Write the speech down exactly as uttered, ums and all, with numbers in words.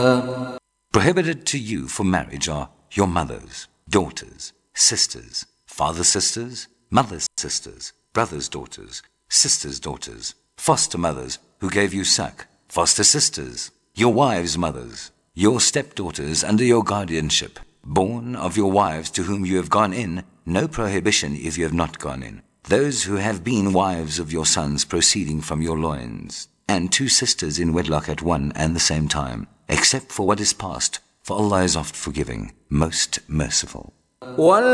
Prohibited to you for marriage are your mothers, daughters, sisters, father's sisters, mother's sisters, brother's daughters, sisters' daughters, foster mothers who gave you suck, foster sisters, your wives' mothers, your stepdaughters under your guardianship, born of your wives to whom you have gone in, no prohibition if you have not gone in, those who have been wives of your sons proceeding from your loins, and two sisters in wedlock at one and the same time, except for what is past, for Allah is oft forgiving, most merciful.